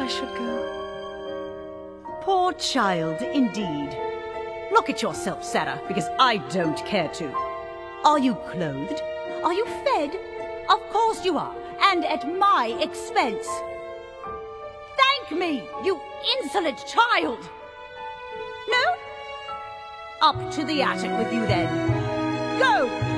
should go. Poor child, indeed. Look at yourself, Sarah, because I don't care to. Are you clothed? Are you fed? Of course you are, and at my expense. Thank me, you insolent child! No? Up to the attic with you then. Go!